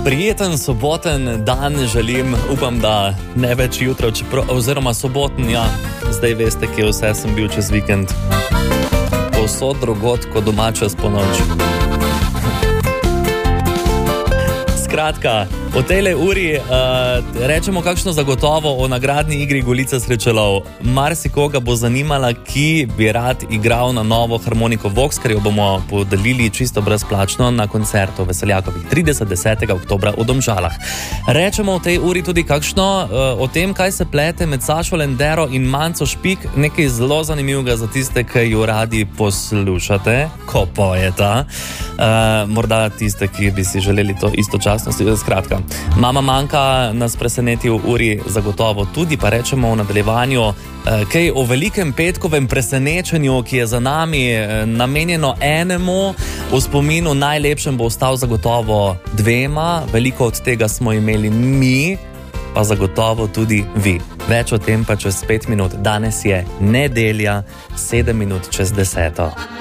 Prijeten soboten dan želim, upam, da ne več jutro, oziroma soboten, ja, zdaj veste, kje vse sem bil čez vikend. Povsod drugod, ko doma čez ponoč. Skratka, o tejle uri rečemo kakšno zagotovo o nagradni igri Golica srečelov. Marsikoga bo zanimala, ki bi rad igral na novo harmoniko Vox, ker jo bomo podelili čisto brezplačno na koncertu Veseljakovih 30. oktobra v Domžalah. Rečemo o tej uri tudi kakšno o tem, kaj se plete med Sašo Lendero in Manco Špik, nekaj zelo zanimivega za tiste, ki jo radi poslušate, ko pojeta. Morda tiste, ki bi si želeli to istočasno. Skratka, Mama Manka nas preseneti v uri zagotovo tudi, pa rečemo v nadaljevanju kaj o velikem petkovem presenečenju, ki je za nami namenjeno enemu, v spominu najlepšem bo ostal zagotovo dvema, veliko od tega smo imeli mi, pa zagotovo tudi vi. Več o tem pa čez 5 minut. Danes je nedelja, 7 minut čez 10.